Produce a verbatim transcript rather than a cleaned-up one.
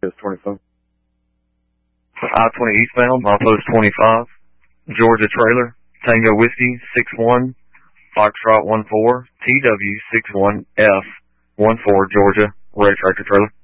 It's twenty-five. I twenty eastbound, milepost twenty-five, Georgia trailer, Tango Whiskey six one, Foxtrot one four, T W six one F one four, Georgia, red tractor trailer.